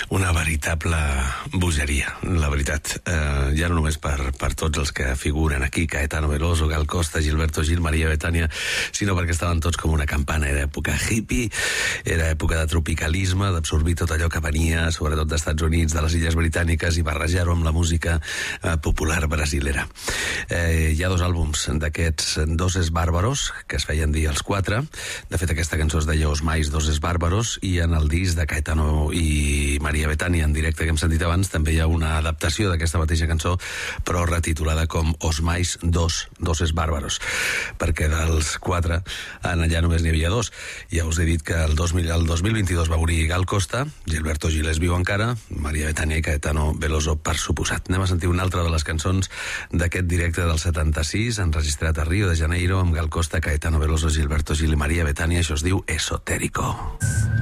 Una veritable bogeria, la veritat. Ja no només per tots els que figuren aquí, Caetano Veloso, Gal Costa, Gilberto Gil, Maria Bethània, sinó perquè estaven tots com una campana. Era època hippie, era època de tropicalisme, d'absorbir tot allò que venia, sobretot d'Estats Units, de les Illes Britàniques, i barrejar-ho amb la música popular brasilera. Hi ha dos àlbums d'aquests Doses Bárbaros, que es feien dir els quatre. De fet, aquesta cançó es deia Os Mais Doses Bárbaros, i en el disc de Caetano i Maria Bethània en directe que hem sentit abans també hi ha una adaptació d'aquesta mateixa cançó, però retitulada com Os Mais Doses Bárbaros, perquè dels quatre allà només n'hi havia dos. Ja us he dit que el 2022 va morir Gal Costa, Gilberto Gil és viu encara, Maria Bethània i Caetano Veloso per suposat. Anem a sentir una altra de les cançons d'aquest directe del 76, enregistrat a Rio de Janeiro amb Gal Costa, Caetano Veloso, Gilberto Gil i Maria Bethània. Això es diu Esotérico.